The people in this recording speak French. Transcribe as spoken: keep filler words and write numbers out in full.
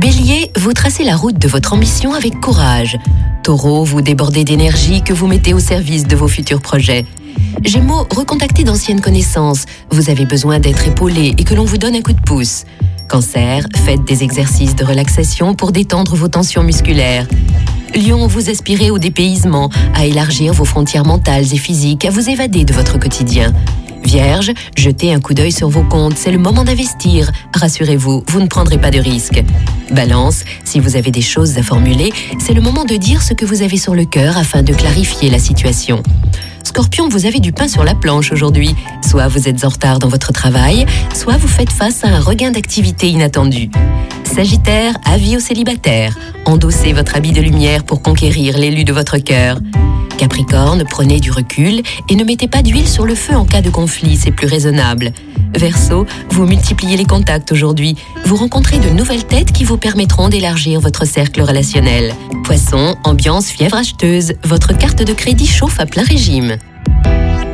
Bélier, vous tracez la route de votre ambition avec courage. Taureau, vous débordez d'énergie que vous mettez au service de vos futurs projets. Gémeaux, recontactez d'anciennes connaissances. Vous avez besoin d'être épaulé et que l'on vous donne un coup de pouce. Cancer, faites des exercices de relaxation pour détendre vos tensions musculaires. Lion, vous aspirez au dépaysement, à élargir vos frontières mentales et physiques, à vous évader de votre quotidien. Vierge, jetez un coup d'œil sur vos comptes, c'est le moment d'investir. Rassurez-vous, vous ne prendrez pas de risques. Balance, si vous avez des choses à formuler, c'est le moment de dire ce que vous avez sur le cœur afin de clarifier la situation. Scorpion, vous avez du pain sur la planche aujourd'hui. Soit vous êtes en retard dans votre travail, soit vous faites face à un regain d'activité inattendu. Sagittaire, avis aux célibataires. Endossez votre habit de lumière pour conquérir l'élu de votre cœur. Capricorne, prenez du recul et ne mettez pas d'huile sur le feu en cas de conflit, c'est plus raisonnable. Verseau, vous multipliez les contacts aujourd'hui. Vous rencontrez de nouvelles têtes qui vous permettront d'élargir votre cercle relationnel. Poisson, ambiance fièvre acheteuse. Votre carte de crédit chauffe à plein régime.